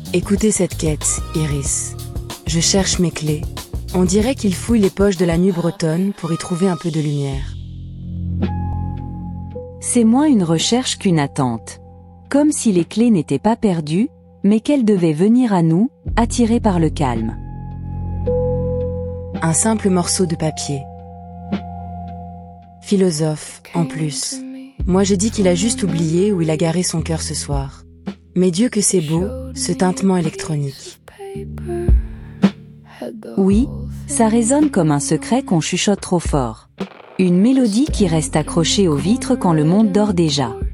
Écoutez cette quête, Iris. Je cherche mes clés. On dirait qu'il fouille les poches de la nuit bretonne pour y trouver un peu de lumière. C'est moins une recherche qu'une attente. Comme si les clés n'étaient pas perdues, mais qu'elles devaient venir à nous, attirées par le calme. Un simple morceau de papier. Philosophe, en plus. Moi j'ai dit qu'il a juste oublié où il a garé son cœur ce soir. Mais Dieu que c'est beau, ce tintement électronique. Oui, ça résonne comme un secret qu'on chuchote trop fort. Une mélodie qui reste accrochée aux vitres quand le monde dort déjà.